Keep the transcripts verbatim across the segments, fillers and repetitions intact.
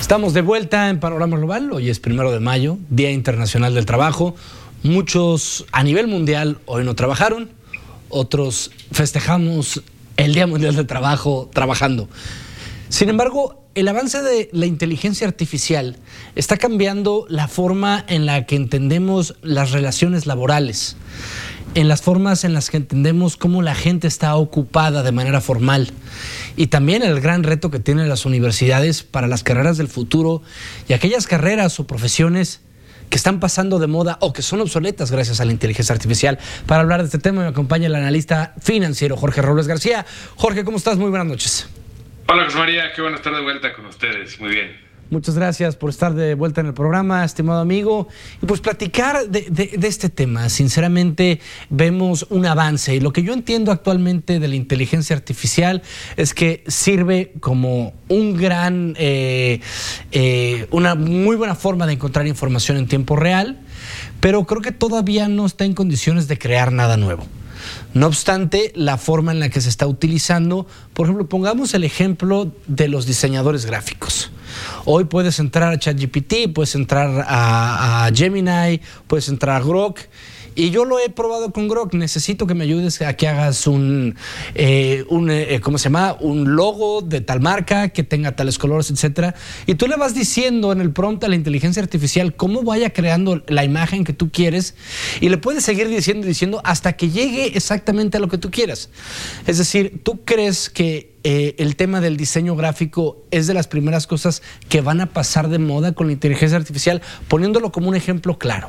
Estamos de vuelta en Panorama Global. Hoy es primero de mayo, Día Internacional del Trabajo. Muchos a nivel mundial hoy no trabajaron, otros festejamos el Día Mundial del Trabajo trabajando. Sin embargo, el avance de la inteligencia artificial está cambiando la forma en la que entendemos las relaciones laborales, en las formas en las que entendemos cómo la gente está ocupada de manera formal y también el gran reto que tienen las universidades para las carreras del futuro y aquellas carreras o profesiones que están pasando de moda o que son obsoletas gracias a la inteligencia artificial. Para hablar de este tema me acompaña el analista financiero Jorge Robles García. Jorge, ¿cómo estás? Muy buenas noches. Hola, José María, qué bueno estar de vuelta con ustedes. Muy bien. Muchas gracias por estar de vuelta en el programa, estimado amigo. Y pues platicar de, de, de este tema. Sinceramente, vemos un avance. Y lo que yo entiendo actualmente de la inteligencia artificial es que sirve como un gran, eh, eh, una muy buena forma de encontrar información en tiempo real, pero creo que todavía no está en condiciones de crear nada nuevo. No obstante, la forma en la que se está utilizando, por ejemplo, pongamos el ejemplo de los diseñadores gráficos. Hoy puedes entrar a ChatGPT, puedes entrar a, a Gemini, puedes entrar a Grok. Y yo lo he probado con Grok. Necesito que me ayudes a que hagas un, eh, un eh, ¿cómo se llama? Un logo de tal marca que tenga tales colores, etcétera. Y tú le vas diciendo en el prompt a la inteligencia artificial cómo vaya creando la imagen que tú quieres y le puedes seguir diciendo y diciendo hasta que llegue exactamente a lo que tú quieras. Es decir, ¿tú crees que eh, el tema del diseño gráfico es de las primeras cosas que van a pasar de moda con la inteligencia artificial? Poniéndolo como un ejemplo claro.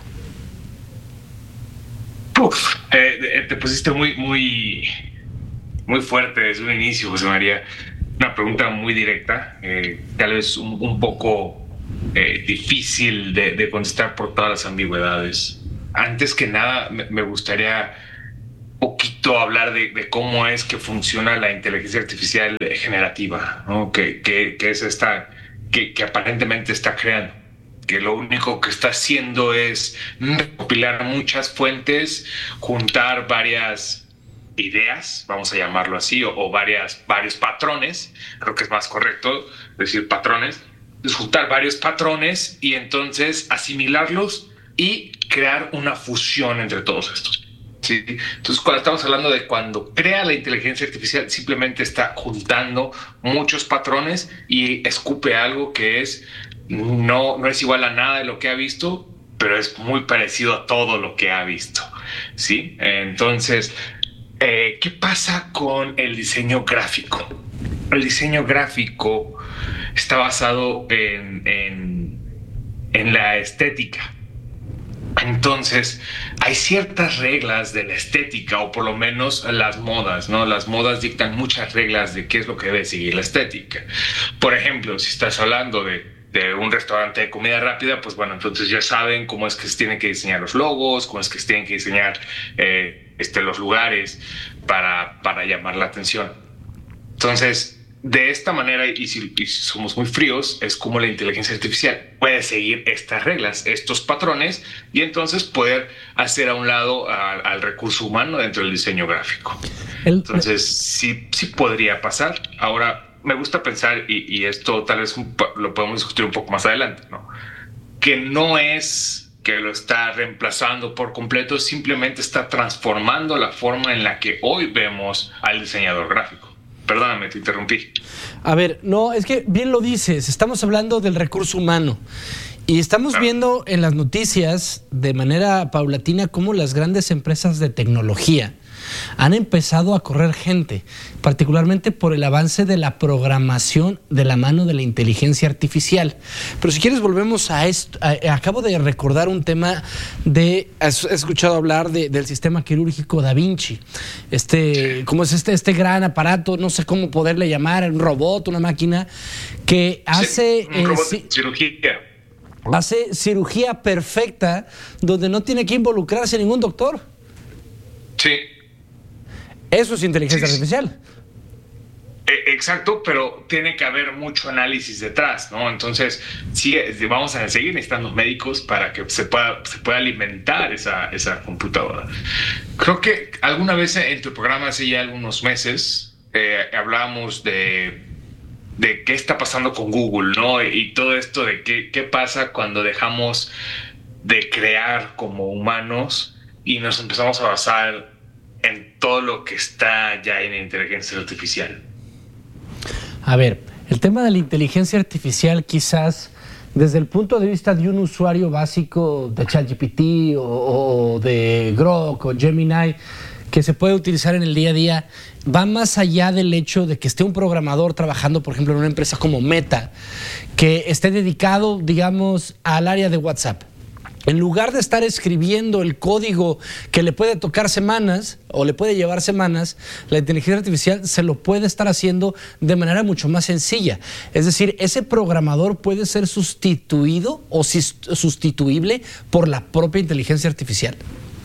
Uf, eh, te pusiste muy, muy, muy fuerte desde un inicio, José María. Una pregunta muy directa, eh, tal vez un, un poco eh, difícil de, de contestar por todas las ambigüedades. Antes que nada, me, me gustaría un poquito hablar de, de cómo es que funciona la inteligencia artificial generativa, ¿no? que, que, que es esta que, que aparentemente está creando, que lo único que está haciendo es recopilar muchas fuentes, juntar varias ideas, vamos a llamarlo así, o, o varias, varios patrones, creo que es más correcto decir patrones, es juntar varios patrones y entonces asimilarlos y crear una fusión entre todos estos. ¿Sí? Entonces, cuando estamos hablando de cuando crea la inteligencia artificial, simplemente está juntando muchos patrones y escupe algo que es No, no es igual a nada de lo que ha visto, pero es muy parecido a todo lo que ha visto, ¿sí? Entonces, eh, ¿qué pasa con el diseño gráfico? El diseño gráfico está basado en, en, en la estética. Entonces, hay ciertas reglas de la estética, o por lo menos las modas, ¿no? Las modas dictan muchas reglas de qué es lo que debe seguir la estética. Por ejemplo, si estás hablando de de un restaurante de comida rápida, pues bueno, entonces ya saben cómo es que se tienen que diseñar los logos, cómo es que se tienen que diseñar eh, este, los lugares para, para llamar la atención. Entonces, de esta manera, y si, y si somos muy fríos, es como la inteligencia artificial puede seguir estas reglas, estos patrones, y entonces poder hacer a un lado a, al recurso humano dentro del diseño gráfico. Entonces, sí, sí podría pasar. Ahora, me gusta pensar, y, y esto tal vez un, lo podemos discutir un poco más adelante, ¿no? Que no es que lo está reemplazando por completo, simplemente está transformando la forma en la que hoy vemos al diseñador gráfico. Perdóname, te interrumpí. A ver, no, es que bien lo dices, estamos hablando del recurso humano. Y estamos claro. viendo en las noticias de manera paulatina cómo las grandes empresas de tecnología han empezado a correr gente, particularmente por el avance de la programación de la mano de la inteligencia artificial. Pero si quieres volvemos a esto. A, a, acabo de recordar un tema de, has escuchado hablar de, del sistema quirúrgico Da Vinci. Este, ¿cómo es este, este gran aparato? No sé cómo poderle llamar, un robot, una máquina que hace... Sí, un robot eh, de cirugía. Hace cirugía perfecta donde no tiene que involucrarse ningún doctor. Sí. Eso es inteligencia sí, artificial. Exacto, pero tiene que haber mucho análisis detrás, ¿no? Entonces, sí, vamos a seguir necesitando médicos para que se pueda, se pueda alimentar esa, esa computadora. Creo que alguna vez en tu programa, hace ya algunos meses, eh, hablábamos de de qué está pasando con Google, ¿no? Y todo esto de qué, qué pasa cuando dejamos de crear como humanos y nos empezamos a basar en todo lo que está ya en inteligencia artificial. A ver, el tema de la inteligencia artificial quizás desde el punto de vista de un usuario básico de ChatGPT o, o de Grok o Gemini que se puede utilizar en el día a día, va más allá del hecho de que esté un programador trabajando, por ejemplo, en una empresa como Meta, que esté dedicado, digamos, al área de WhatsApp. En lugar de estar escribiendo el código que le puede tocar semanas o le puede llevar semanas, la inteligencia artificial se lo puede estar haciendo de manera mucho más sencilla. Es decir, ese programador puede ser sustituido o sustituible por la propia inteligencia artificial.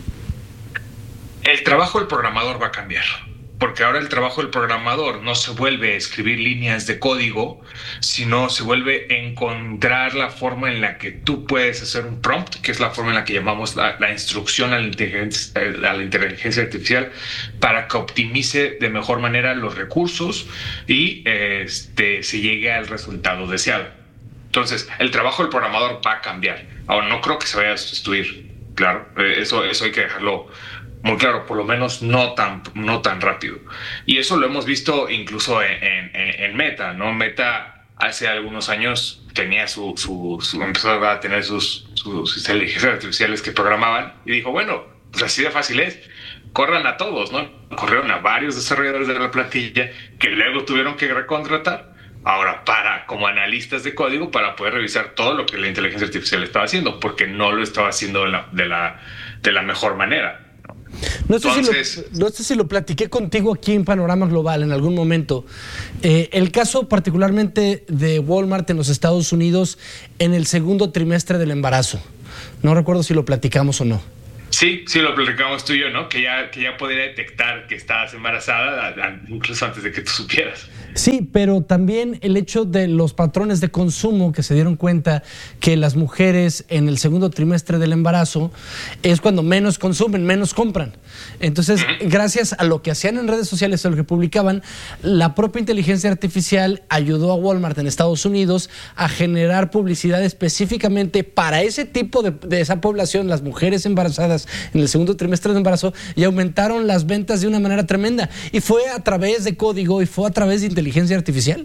El trabajo del programador va a cambiar, porque ahora el trabajo del programador no se vuelve a escribir líneas de código, sino se vuelve a encontrar la forma en la que tú puedes hacer un prompt, que es la forma en la que llamamos la, la instrucción a la, inteligencia, a la inteligencia artificial, para que optimice de mejor manera los recursos y este, se llegue al resultado deseado. Entonces, el trabajo del programador va a cambiar. Ahora, no creo que se vaya a sustituir, claro, eso, eso hay que dejarlo muy claro, por lo menos no tan, no tan rápido. Y eso lo hemos visto incluso en, en, en Meta, ¿no? Meta hace algunos años tenía su, su, su empezó a tener sus, sus inteligencias artificiales que programaban y dijo, bueno, pues así de fácil es, corran a todos, ¿no? Corrieron a varios desarrolladores de la plantilla que luego tuvieron que recontratar ahora para como analistas de código para poder revisar todo lo que la inteligencia artificial estaba haciendo, porque no lo estaba haciendo de la, de la, de la mejor manera. No sé, Entonces, si lo, no sé si lo platiqué contigo aquí en Panorama Global en algún momento. Eh, el caso particularmente de Walmart en los Estados Unidos en el segundo trimestre del embarazo. No recuerdo si lo platicamos o no. Sí, sí lo platicamos tú y yo, ¿no? Que ya, que ya podría detectar que estabas embarazada incluso antes de que tú supieras. Sí, pero también el hecho de los patrones de consumo que se dieron cuenta que las mujeres en el segundo trimestre del embarazo es cuando menos consumen, menos compran. Entonces, uh-huh. gracias a lo que hacían en redes sociales, a lo que publicaban, la propia inteligencia artificial ayudó a Walmart en Estados Unidos a generar publicidad específicamente para ese tipo de, de esa población, las mujeres embarazadas en el segundo trimestre del embarazo, y aumentaron las ventas de una manera tremenda. Y fue a través de código y fue a través de inteligencia artificial.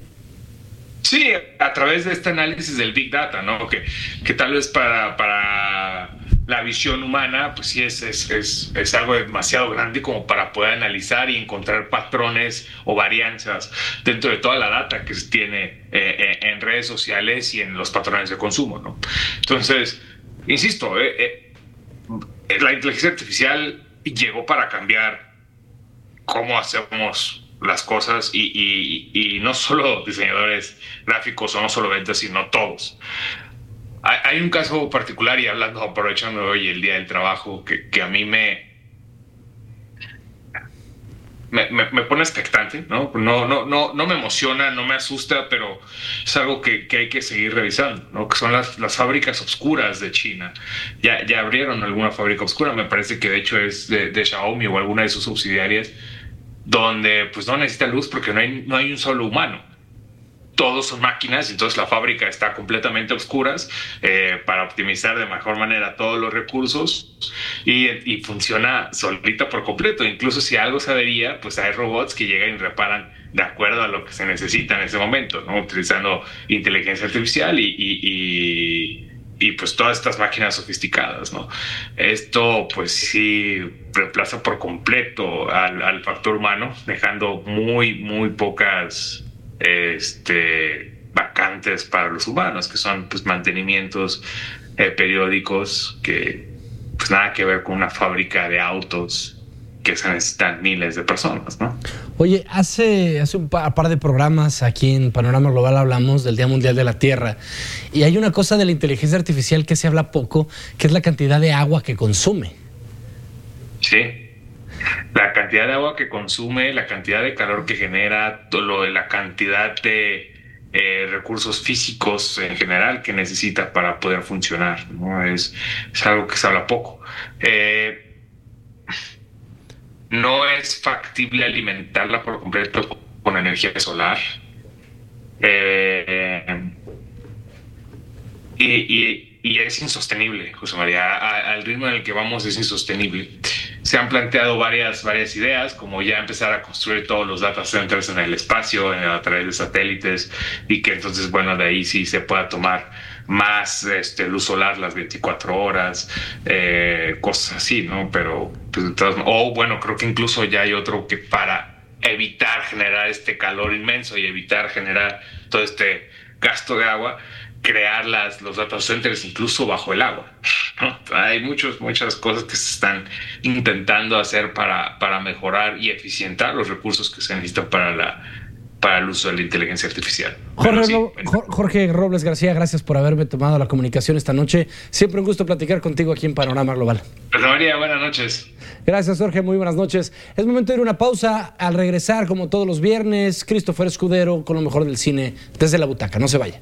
Sí, a través de este análisis del Big Data, ¿no? Que, que tal vez para, para la visión humana, pues sí es, es, es, es algo demasiado grande como para poder analizar y encontrar patrones o varianzas dentro de toda la data que se tiene eh, en redes sociales y en los patrones de consumo, ¿no? Entonces, insisto, eh, eh, la inteligencia artificial llegó para cambiar cómo hacemos las cosas y, y, y no solo diseñadores gráficos o no solo ventas, sino todos. Hay, hay un caso particular, y hablando, aprovechando hoy el Día del Trabajo, que, que a mí me, me, me, me pone expectante, ¿no? No, no, no, no me emociona, no me asusta, pero es algo que, que hay que seguir revisando, ¿no? Que son las, las fábricas oscuras de China. Ya, ya abrieron alguna fábrica oscura, me parece que de hecho es de, de Xiaomi o alguna de sus subsidiarias, donde pues no necesita luz porque no hay, no hay un solo humano. Todos son máquinas, entonces la fábrica está completamente a oscuras eh, para optimizar de mejor manera todos los recursos y, y funciona solita por completo. Incluso si algo se avería, pues hay robots que llegan y reparan de acuerdo a lo que se necesita en ese momento, ¿no? Utilizando inteligencia artificial y, y, y y pues todas estas máquinas sofisticadas, ¿no? Esto pues sí reemplaza por completo al, al factor humano, dejando muy, muy pocas este, vacantes para los humanos, que son pues mantenimientos eh, periódicos que pues nada que ver con una fábrica de autos que se necesitan miles de personas, ¿no? Oye, hace, hace un par, par de programas aquí en Panorama Global hablamos del Día Mundial de la Tierra y hay una cosa de la inteligencia artificial que se habla poco, que es la cantidad de agua que consume. Sí, la cantidad de agua que consume, la cantidad de calor que genera, todo lo de la cantidad de eh, recursos físicos en general que necesita para poder funcionar, ¿no? Es, es algo que se habla poco. Eh, No es factible alimentarla por completo con energía solar. Eh, y, y, y es insostenible, José María. A, al ritmo en el que vamos es insostenible. Se han planteado varias, varias ideas, como ya empezar a construir todos los data centers en el espacio, en, a través de satélites, y que entonces, bueno, de ahí sí se pueda tomar más este, luz solar las veinticuatro horas, eh, cosas así, ¿no? Pero, pues, o bueno, creo que incluso ya hay otro que para evitar generar este calor inmenso y evitar generar todo este gasto de agua, crear las, los data centers incluso bajo el agua, ¿no? Hay muchos, muchas cosas que se están intentando hacer para, para mejorar y eficientar los recursos que se necesitan para, la, para el uso de la inteligencia artificial. Jorge, sí, bueno. Jorge Robles García, gracias por haberme tomado la comunicación esta noche. Siempre un gusto platicar contigo aquí en Panorama Global. José María, buenas noches. Gracias, Jorge, muy buenas noches. Es momento de ir a una pausa. Al regresar, como todos los viernes, Christopher Escudero con lo mejor del cine desde la butaca. No se vaya.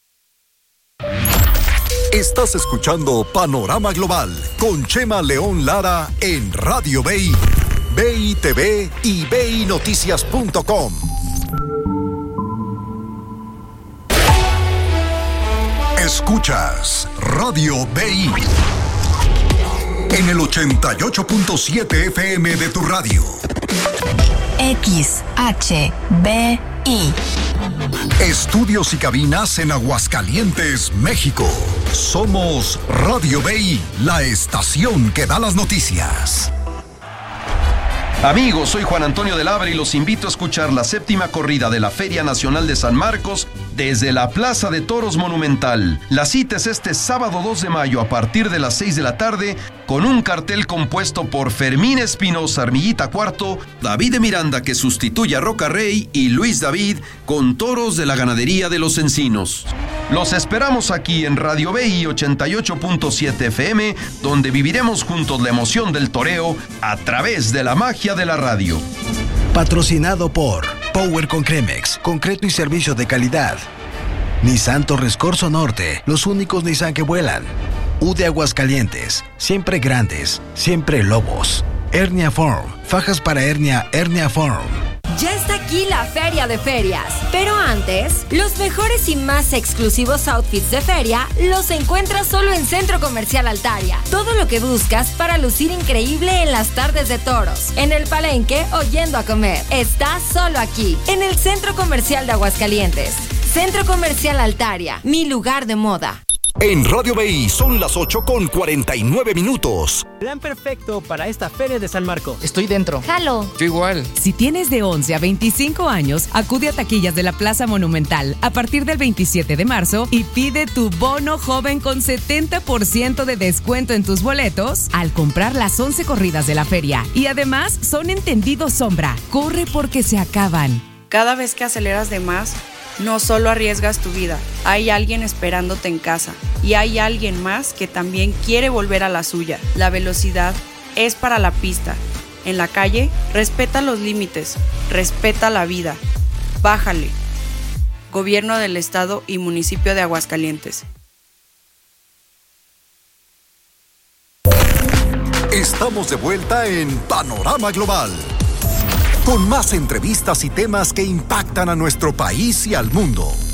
Estás escuchando Panorama Global con Chema León Lara en Radio B I, B I T V y B I Noticias punto com. Escuchas Radio B I en el ochenta y ocho punto siete F M de tu radio. X H B I. Estudios y cabinas en Aguascalientes, México. Somos Radio B I, la estación que da las noticias. Amigos, soy Juan Antonio del Abre y los invito a escuchar la séptima corrida de la Feria Nacional de San Marcos desde la Plaza de Toros Monumental. La cita es este sábado dos de mayo a partir de las seis de la tarde con un cartel compuesto por Fermín Espinosa, Armillita Cuarto, David de Miranda que sustituye a Roca Rey y Luis David con toros de la ganadería de Los Encinos. Los esperamos aquí en Radio B I ochenta y ocho punto siete F M, donde viviremos juntos la emoción del toreo a través de la magia de la radio. Patrocinado por Power con Cremex, concreto y servicio de calidad. Nissan Torres Corso Norte, los únicos Nissan que vuelan. U de Aguascalientes, siempre grandes, siempre lobos. Hernia Form, fajas para hernia, Hernia Form. Ya está aquí la Feria de Ferias, pero antes, los mejores y más exclusivos outfits de feria los encuentras solo en Centro Comercial Altaria. Todo lo que buscas para lucir increíble en las tardes de toros, en el palenque o yendo a comer, está solo aquí, en el Centro Comercial de Aguascalientes. Centro Comercial Altaria, mi lugar de moda. En Radio B I son las ocho con cuarenta y nueve minutos. Plan perfecto para esta Feria de San Marcos. Estoy dentro. Jalo. Yo igual. Si tienes de once a veinticinco años, acude a taquillas de la Plaza Monumental a partir del veintisiete de marzo y pide tu bono joven con setenta por ciento de descuento en tus boletos al comprar las once corridas de la feria. Y además son entendidos sombra. Corre porque se acaban. Cada vez que aceleras de más, no solo arriesgas tu vida, hay alguien esperándote en casa y hay alguien más que también quiere volver a la suya. La velocidad es para la pista. En la calle, respeta los límites, respeta la vida. Bájale. Gobierno del Estado y Municipio de Aguascalientes. Estamos de vuelta en Panorama Global, con más entrevistas y temas que impactan a nuestro país y al mundo.